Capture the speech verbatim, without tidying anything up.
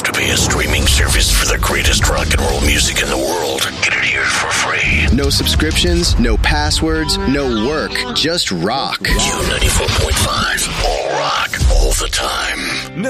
to pay a streaming service for the greatest rock and roll music in the world. Get it here for free. No subscriptions, no passwords, no work. Just rock. Q ninety-four point five. All rock, all the time.